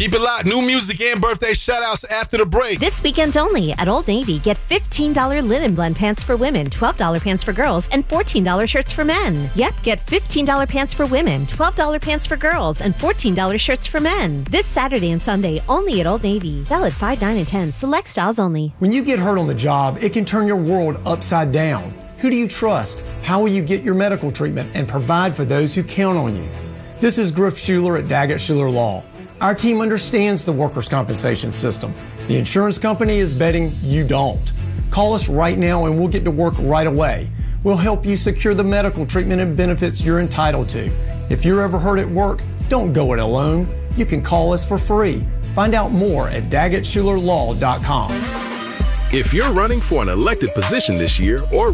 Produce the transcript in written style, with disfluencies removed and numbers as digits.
Keep it locked. New music and birthday shout-outs after the break. This weekend only at Old Navy, get $15 linen blend pants for women, $12 pants for girls, and $14 shirts for men. Yep, get $15 pants for women, $12 pants for girls, and $14 shirts for men. This Saturday and Sunday only at Old Navy. Valid 5, 9, and 10. Select styles only. When you get hurt on the job, it can turn your world upside down. Who do you trust? How will you get your medical treatment and provide for those who count on you? This is Griff Schuler at Daggett Schuler Law. Our team understands the workers' compensation system. The insurance company is betting you don't. Call us right now and we'll get to work right away. We'll help you secure the medical treatment and benefits you're entitled to. If you're ever hurt at work, don't go it alone. You can call us for free. Find out more at DaggettSchulerLaw.com. If you're running for an elected position this year or